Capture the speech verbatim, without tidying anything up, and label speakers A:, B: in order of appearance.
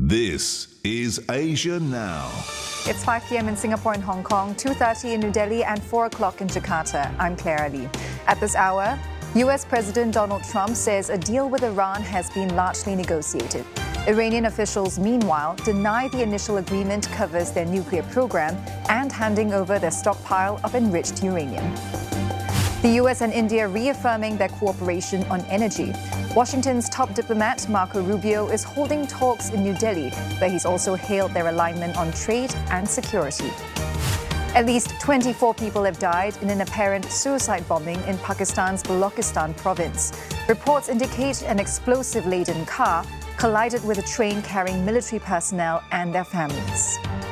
A: This is Asia Now.
B: It's five p m in Singapore and Hong Kong, two thirty in New Delhi and four o'clock in Jakarta. I'm Claire Ali. At this hour, U S President Donald Trump says a deal with Iran has been largely negotiated. Iranian officials, meanwhile, deny the initial agreement covers their nuclear program and handing over their stockpile of enriched uranium. The U S and India reaffirming their cooperation on energy. Washington's top diplomat, Marco Rubio, is holding talks in New Delhi, where he's also hailed their alignment on trade and security. At least twenty-four people have died in an apparent suicide bombing in Pakistan's Balochistan province. Reports indicate an explosive-laden car collided with a train carrying military personnel and their families.